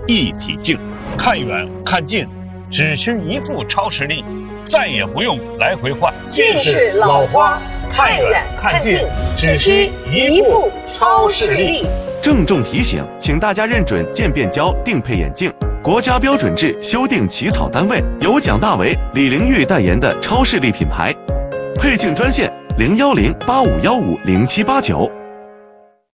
一体镜，看远看近，只需一副超视力，再也不用来回换。 近视老花，看远看近，只需一副超视力。 郑重提醒，请大家认准渐变焦定配眼镜，国家标准制修订起草单位由蒋大为、李玲玉代言的超视力品牌。配镜专线：01085150789。